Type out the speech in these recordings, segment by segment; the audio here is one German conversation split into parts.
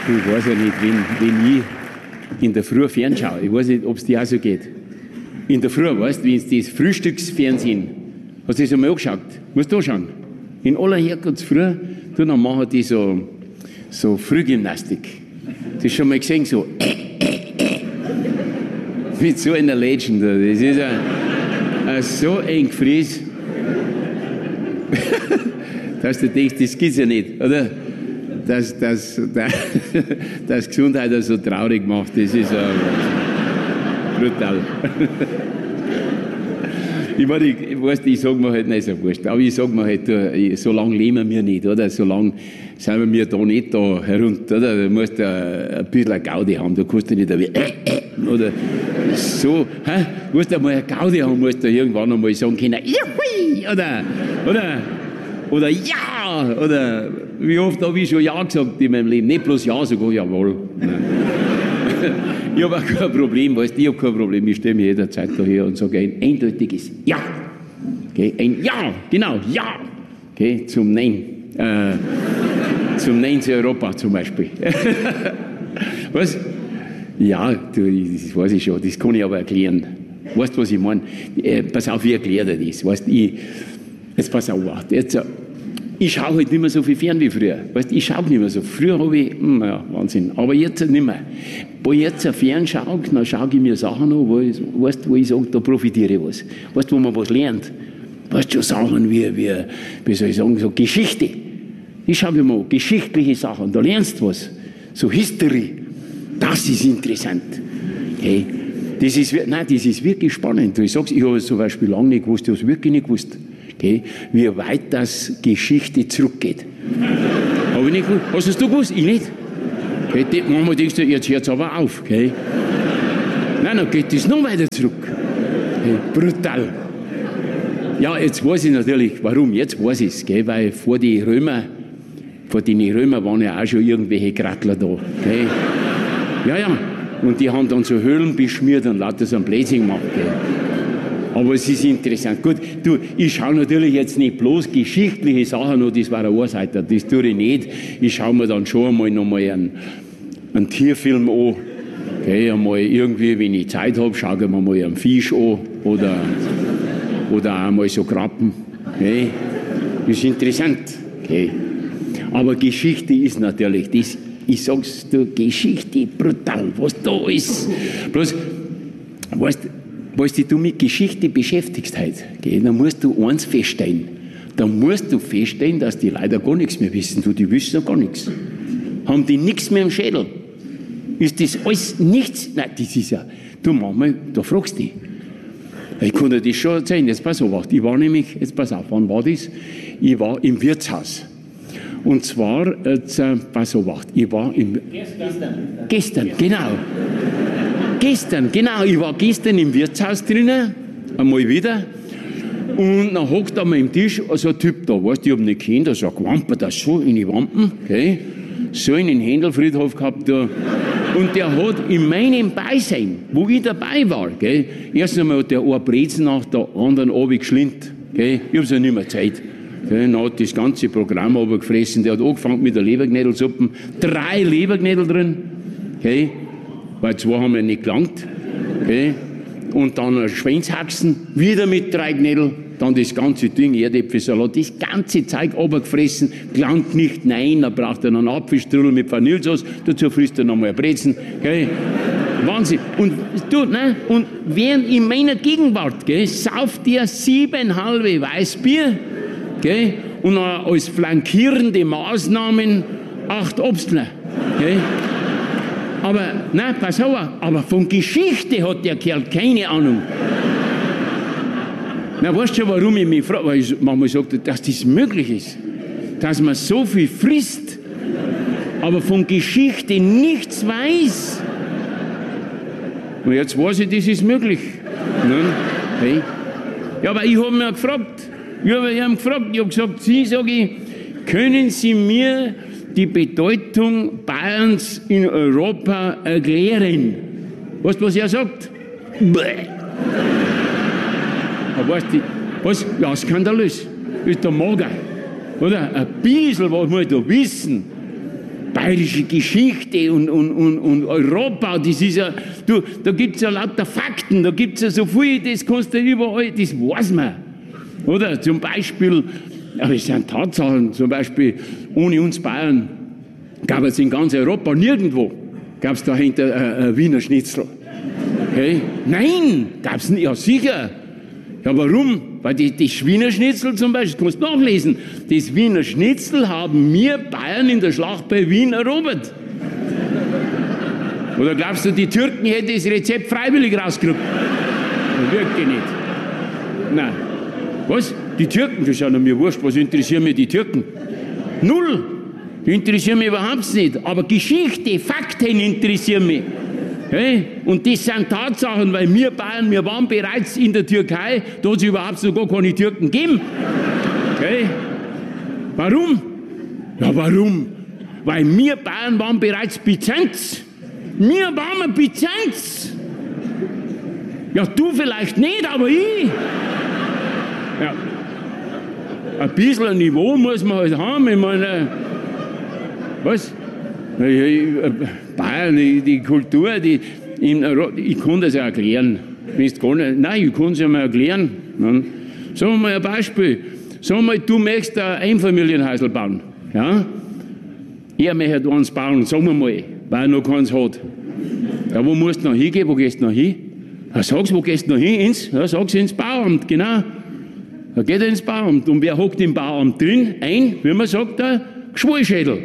Ich weiß ja nicht, wenn ich in der Früh fernschaue, ich weiß nicht, ob es dir auch so geht. In der Früh, weißt du, wenn es das Frühstücksfernsehen, hast du das einmal angeschaut? Musst du anschauen. In aller Herkunftsfrüh, dann machen die so Frühgymnastik. Das ist schon mal gesehen, so mit so einer Legend. Das ist so eng gefries, dass du denkst, das gibt's ja nicht, oder? Dass Gesundheit so traurig macht, das ist brutal. Ich weiß, ich sage mir halt nicht so wurscht, aber ich sage mir halt, so lange leben wir nicht, oder? So lange sind wir da nicht da herunter, oder? Du musst ein bisschen Gaudi haben, du kannst ja nicht oder so, du musst einmal eine Gaudi haben, musst du irgendwann einmal sagen können, Juhui, oder ja, oder wie oft habe ich schon ja gesagt in meinem Leben, nicht bloß ja, sogar jawohl. Ich habe auch kein Problem, weißt du, ich habe kein Problem, ich stelle mich jederzeit daher und sage ein eindeutiges Ja. Okay, ein Ja, genau, Ja. Okay, zum Nein. Zum Nein zu Europa zum Beispiel. Was? Ja, das weiß ich schon, das kann ich aber erklären. Weißt du, was ich meine? Pass auf, ich erkläre dir das. Weißt, jetzt pass auf, ich schaue halt nicht mehr so viel fern wie früher. Weißt, ich schaue nicht mehr so. Früher habe ich, ja, Wahnsinn, aber jetzt nicht mehr. Wo ich jetzt fern schaue, dann schaue ich mir Sachen an, wo ich sage, da profitiere ich was. Weißt du, wo man was lernt? Weißt du, Sachen wie soll ich sagen, so Geschichte. Ich schaue mir mal geschichtliche Sachen, da lernst du was. So History. Das ist interessant. Okay. Das ist wirklich spannend. Ich sage, ich habe es zum Beispiel lange nicht gewusst, ich habe es wirklich nicht gewusst. Okay. Wie weit das Geschichte zurückgeht. Habe ich nicht gewusst. Hast du es gewusst? Ich nicht. Okay. Manchmal denkst du, jetzt hört es aber auf. Okay. Nein, dann geht es noch weiter zurück. Okay. Brutal. Ja, jetzt weiß ich natürlich, warum. Jetzt weiß ich es, weil vor den Römern waren ja auch schon irgendwelche Grattler da. Okay. Ja. Und die haben dann so Höhlen beschmiert und lauter so einen Blödsinn gemacht. Gell. Aber es ist interessant. Gut, ich schaue natürlich jetzt nicht bloß geschichtliche Sachen an, das war eine Ohrseite, das tue ich nicht. Ich schaue mir dann schon einmal nochmal einen Tierfilm an. Okay, einmal irgendwie, wenn ich Zeit habe, schaue ich mir mal einen Fisch an oder auch mal so Krabben. Okay. Das ist interessant. Okay. Aber Geschichte ist natürlich das. Ich sag's dir, Geschichte brutal, was da ist. Bloß, weißt du mit Geschichte beschäftigst heute, okay, dann musst du eins feststellen. Dann musst du feststellen, dass die leider gar nichts mehr wissen. Die wissen ja gar nichts. Haben die nichts mehr im Schädel? Ist das alles nichts? Nein, das ist ja, du manchmal, da fragst du dich. Ich kann dir das schon erzählen, jetzt pass auf, ich war nämlich, jetzt pass auf, wann war das? Ich war im Wirtshaus. Und zwar, pass auf, ich war Gestern, genau. Ich war gestern im Wirtshaus drinnen, einmal wieder. Und dann hockt an meinem Tisch so ein Typ da, weißt du, ich habe nicht kennt, der sagt, wampert das so in die Wampen, okay? So einen Händelfriedhof gehabt da. Und der hat in meinem Beisein, wo ich dabei war, okay? Erst einmal hat der eine Brezen nach der anderen runtergeschlindt, okay? Ich habe es ja nicht mehr Zeit. Okay, dann hat das ganze Programm aber gefressen. Der hat angefangen mit der Leberknädelsuppe. 3 Leberknädel drin. Okay, weil 2 haben ja nicht gelangt. Okay, und dann Schweinshaxen, wieder mit 3 Knädel. Dann das ganze Ding, Erdäpfelsalat, das ganze Zeug runtergefressen. Gelangt nicht, nein, dann braucht er noch einen Apfelstrudel mit Vanillesauce. Dazu frisst er nochmal ein Brezen. Okay, Wahnsinn. Und während in meiner Gegenwart, sauft der 7,5 Weißbier. Okay? Und als flankierende Maßnahmen 8 Obstler. Okay? Aber, nein, pass auf, aber von Geschichte hat der Kerl keine Ahnung. Na, weißt du schon, warum ich mich frage? Weil ich manchmal sage, dass das möglich ist. Dass man so viel frisst, aber von Geschichte nichts weiß. Und jetzt weiß ich, das ist möglich. Hey. Ja, aber ich habe mich gefragt. Ich habe gesagt, sage ich, können Sie mir die Bedeutung Bayerns in Europa erklären? Weißt du, was er sagt? Bäh. Weißt du, was? Ja, skandalös. Ist der Mager. Oder? Ein bisschen was muss ich da wissen. bayerische Geschichte und Europa, das ist ja, du, da gibt es ja lauter Fakten, da gibt es ja so viel, das kannst du überall, das weiß man. Oder zum Beispiel, aber es sind Tatsachen, zum Beispiel, ohne uns Bayern gab es in ganz Europa nirgendwo, gab es dahinter ein Wiener Schnitzel. Okay? Nein, gab es nicht, ja sicher. Ja, warum? Weil das Wiener Schnitzel zum Beispiel, das kannst du nachlesen, das Wiener Schnitzel haben wir Bayern in der Schlacht bei Wien erobert. Oder glaubst du, die Türken hätten das Rezept freiwillig rausgekriegt? Wirklich nicht. Nein. Was? Die Türken? Das ist ja mir wurscht, was interessieren mich die Türken? Null. Die interessieren mich überhaupt nicht. Aber Geschichte, Fakten interessieren mich. Hey? Und das sind Tatsachen, weil wir Bayern, wir waren bereits in der Türkei, da hat es überhaupt noch gar keine Türken gegeben. Hey? Warum? Ja, warum? Weil wir Bayern waren bereits Byzanz. Wir waren Byzanz. Ja, du vielleicht nicht, aber ich. Ja. Ein bisschen Niveau muss man halt haben. Ich meine, was? Bayern, die Kultur, ich kann das ja erklären. Nein, ich kann es ja mal erklären. Sagen wir mal ein Beispiel. Sagen wir mal, du möchtest ein Einfamilienhäusl bauen. Ja? Er möchte eins bauen, sagen wir mal, weil er noch keins hat. Ja, wo musst du noch hingehen? Wo gehst du noch hin? Ja, sag's, wo gehst du noch hin? Sag's ins Bauamt, genau. Da geht er ins Bauamt. Und wer hockt im Bauamt drin? Wie man sagt, der Geschwollschädel.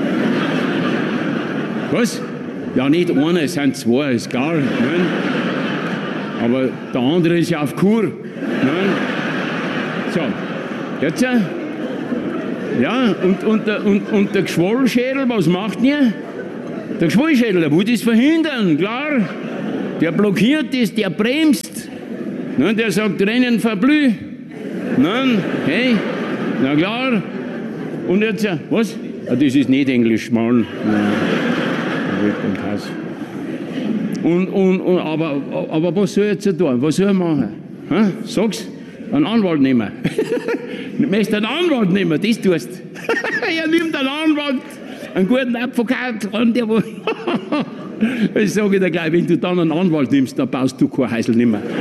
Was? Ja, nicht einer, es sind zwei, ist klar. Nein. Aber der andere ist ja auf Kur. Nein. So, jetzt. Ja, und der Geschwollschädel, was macht ihr? Der Geschwollschädel, der will das verhindern, klar. Der blockiert das, der bremst. Nein, der sagt, Rennen verblüh. Nein, hey, na klar. Und jetzt, was? Ah, das ist nicht Englisch, Mann. Aber was soll ich jetzt tun? Was soll ich machen? Ha? Sag's, einen Anwalt nehmen. Du möchtest einen Anwalt nehmen, das tust du. Ja, nimm einen Anwalt, einen guten Advokat, an der wo. Ich sage dir gleich, wenn du dann einen Anwalt nimmst, dann baust du kein Häusl nicht mehr.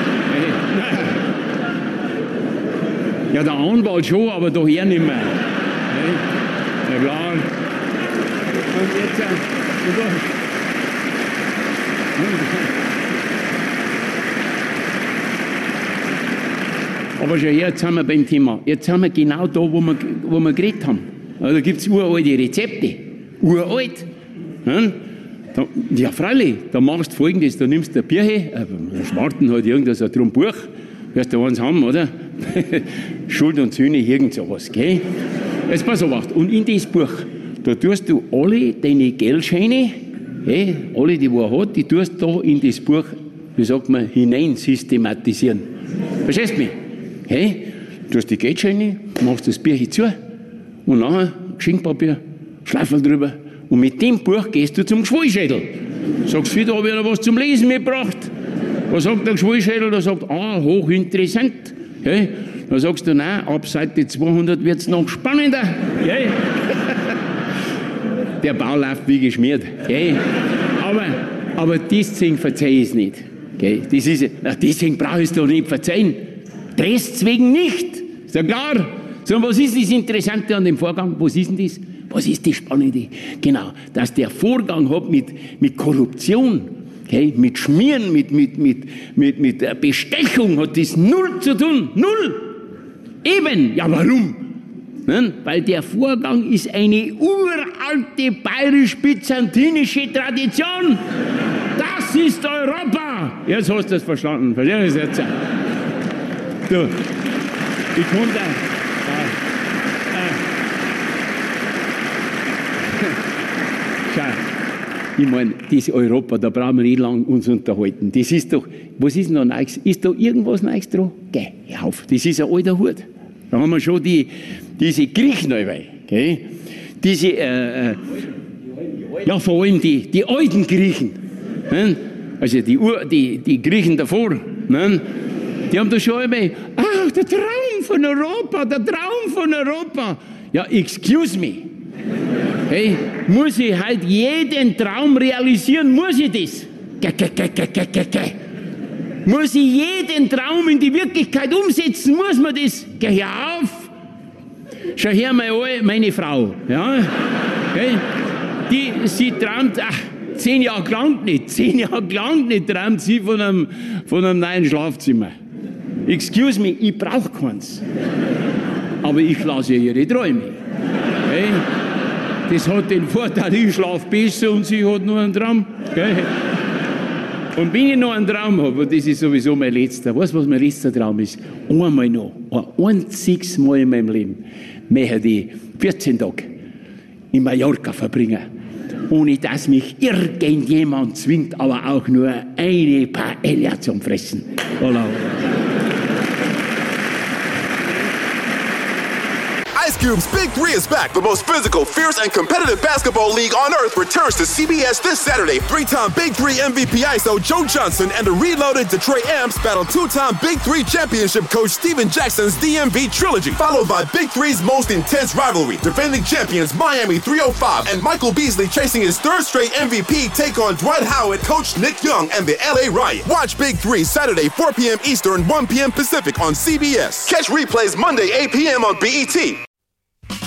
Ja, der Anwalt schon, aber daher nicht mehr. Ja, klar. Und jetzt, aber schon her, jetzt sind wir beim Thema. Jetzt sind wir genau da, wo wir geredet haben. Da gibt es uralte Rezepte. Uralt. Ja, freilich, da machst du Folgendes, da nimmst du ein Bierchen, einen Schwarten halt irgendwas, ein Buch, wirst du eins haben, oder? Schuld und Sühne, irgend sowas, gell? Jetzt pass auf, und in das Buch, da tust du alle deine Geldscheine, hey, alle, die er hat, die tust du da in das Buch, wie sagt man, hinein systematisieren. Verstehst du mich? Hey, du hast die Geldscheine, machst das Bierchen zu und nachher Geschenkpapier, Schleifel drüber und mit dem Buch gehst du zum Geschwollschädel. Sagst du, da habe ich noch was zum Lesen mitgebracht. Was sagt der Geschwollschädel? Der sagt, hochinteressant. Hey, dann sagst du, nein, ab Seite 200 wird es noch spannender. Hey. Der Bau läuft wie geschmiert. Hey. Aber deswegen verzeih ich es nicht. Okay? Deswegen brauche ich es doch nicht verzeihen. Deswegen nicht. Ist ja klar. So, was ist das Interessante an dem Vorgang? Was ist denn das? Was ist das Spannende? Genau, dass der Vorgang hat mit Korruption, okay? Mit Schmieren, mit Bestechung hat das null zu tun. Null. Eben. Ja, warum? Weil der Vorgang ist eine uralte bayerisch-byzantinische Tradition. Das ist Europa. Jetzt hast du es verstanden. Verstehst du das jetzt? Du, ich kann da. Schau, ich meine, das Europa, da brauchen wir nicht lang uns unterhalten. Das ist doch, was ist noch Neues? Ist da irgendwas Neues dran? Geh, hör auf, das ist ein alter Hut. Da haben wir schon diese Griechen dabei. Okay? Diese, ja, vor allem die alten Griechen. Ne? Also die Griechen davor. Ne? Die haben da schon einmal, der Traum von Europa, der Traum von Europa. Ja, excuse me. Hey, muss ich halt jeden Traum realisieren? Muss ich das? Muss ich jeden Traum in die Wirklichkeit umsetzen? Muss man das? Geh auf! Schau her mal an, meine Frau. Ja? Hey, sie träumt, 10 Jahre gelangt nicht, träumt sie von einem neuen Schlafzimmer. Excuse me, ich brauche keins. Aber ich lasse ihr ihre Träume. Hey? Das hat den Vorteil, ich schlafe besser und sie hat nur einen Traum. Gell? Und wenn ich noch einen Traum habe, und das ist sowieso mein letzter, weißt du, was mein letzter Traum ist? Einmal noch, ein einziges Mal in meinem Leben, möchte ich 14 Tage in Mallorca verbringen, ohne dass mich irgendjemand zwingt, aber auch nur eine Paella zum Fressen. Voilà. Ice Cube's Big Three is back. The most physical, fierce, and competitive basketball league on earth returns to CBS this Saturday. 3-time Big Three MVP ISO Joe Johnson and the reloaded Detroit Amps battle 2-time Big Three championship coach Steven Jackson's DMV trilogy, followed by Big Three's most intense rivalry. Defending champions Miami 305 and Michael Beasley chasing his third straight MVP take on Dwight Howard, coach Nick Young, and the LA Riot. Watch Big Three Saturday 4 p.m. Eastern, 1 p.m. Pacific on CBS. Catch replays Monday 8 p.m. on BET.